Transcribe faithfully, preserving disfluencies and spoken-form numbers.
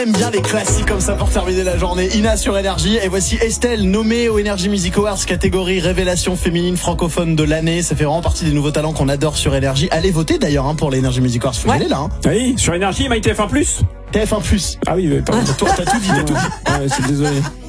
J'aime bien les classiques comme ça pour terminer la journée. Ina sur Énergie. Et voici Estelle, nommée au Energy Music Awards catégorie révélation féminine francophone de l'année. Ça fait vraiment partie des nouveaux talents qu'on adore sur Énergie. Allez voter d'ailleurs hein, pour les Energy Music Awards. Faut y aller là. Hein. Oui, sur Énergie, MyTF un plus. T F un plus. Ah oui, pardon. Toi, t'as tout dit, t'as tout dit. Ouais, c'est désolé.